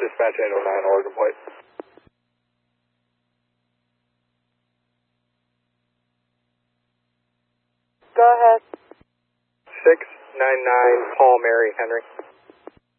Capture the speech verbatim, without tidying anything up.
Dispatch eight oh nine, Oregon plate. Go ahead. six nine nine, Paul Mary Henry.